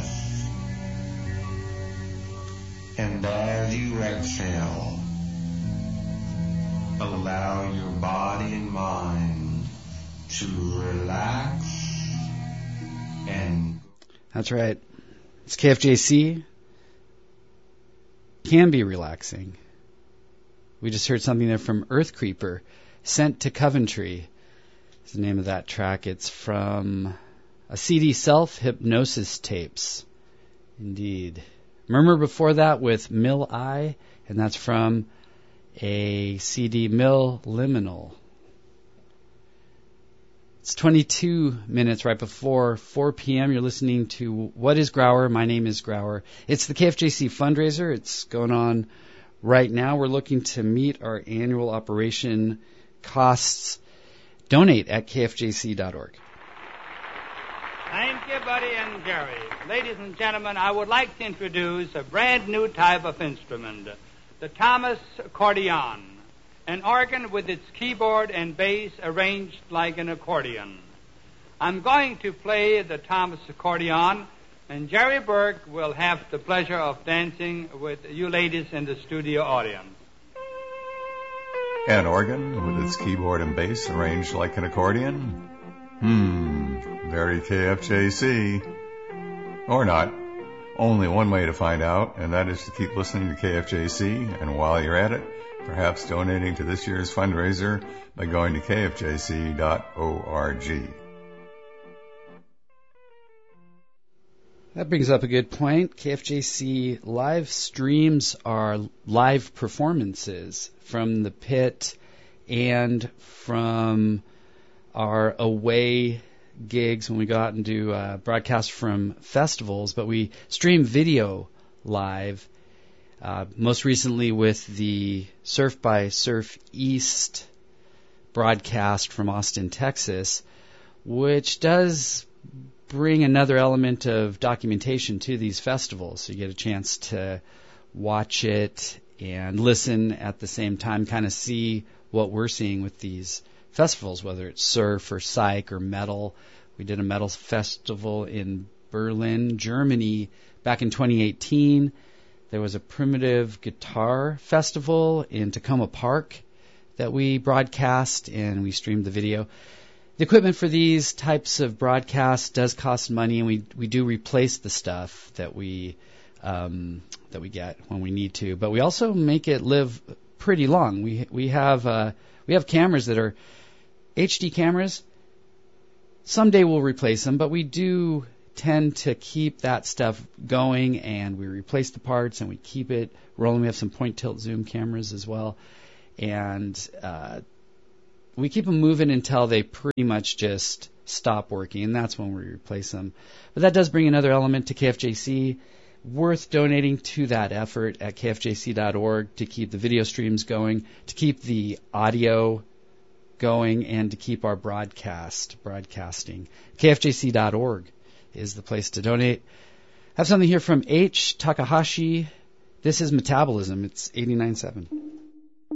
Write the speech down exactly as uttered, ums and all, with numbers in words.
breath. And as you exhale, allow your body and mind to relax and... That's right. It's K F J C. Can be relaxing. We just heard something there from Earth Creeper, Sent to Coventry. Is the name of that track. It's from a C D Self-Hypnosis Tapes. Indeed. Murmur before that with Mill Eye, and that's from a C D Mill Liminal. It's twenty-two minutes right before four p.m. You're listening to What is Grauer? My name is Grauer. It's the K F J C fundraiser. It's going on right now. We're looking to meet our annual operation costs. Donate at K F J C dot org. Thank you, Buddy and Jerry. Ladies and gentlemen, I would like to introduce a brand new type of instrument, the Thomas accordion, an organ with its keyboard and bass arranged like an accordion. I'm going to play the Thomas accordion, and Jerry Burke will have the pleasure of dancing with you ladies in the studio audience. An organ with its keyboard and bass arranged like an accordion? Hmm, very K F J C. Or not. Only one way to find out, and that is to keep listening to K F J C, and while you're at it, perhaps donating to this year's fundraiser by going to K F J C dot org. That brings up a good point. K F J C live streams are live performances from the pit and from our away gigs when we go out and do uh, broadcasts from festivals, but we stream video live, uh, most recently with the Surf by Surf East broadcast from Austin, Texas, which does bring another element of documentation to these festivals. So you get a chance to watch it and listen at the same time, kind of see what we're seeing with these festivals, whether it's surf or psych or metal. We did a metal festival in Berlin, Germany back in twenty eighteen. There was a primitive guitar festival in Tacoma Park that we broadcast, and we streamed the video. The equipment for these types of broadcasts does cost money, and we we do replace the stuff that we um, that we get when we need to. But we also make it live pretty long. We we have uh, we have cameras that are H D cameras. Someday we'll replace them, but we do tend to keep that stuff going, and we replace the parts and we keep it rolling. We have some point tilt zoom cameras as well, and uh, we keep them moving until they pretty much just stop working, and that's when we replace them. But that does bring another element to K F J C. Worth donating to that effort at K F J C dot org to keep the video streams going, to keep the audio going, and to keep our broadcast broadcasting. K F J C dot org is the place to donate. I have something here from H. Takahashi. This is Metabolism. It's eighty-nine point seven.